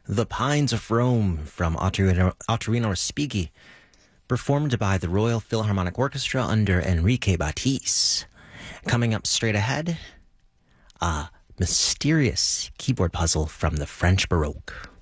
The Pines of Rome from Ottorino Respighi, performed by the Royal Philharmonic Orchestra under Enrique Batiste. Coming up straight ahead, a mysterious keyboard puzzle from the French Baroque.